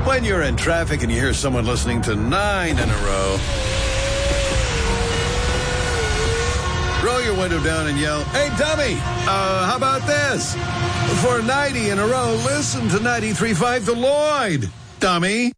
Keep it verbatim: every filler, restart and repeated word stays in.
When you're in traffic and you hear someone listening to nine in a row, roll your window down and yell, "Hey, dummy, uh, how about this? For ninety in a row, listen to ninety-three point five The Lloyd, dummy."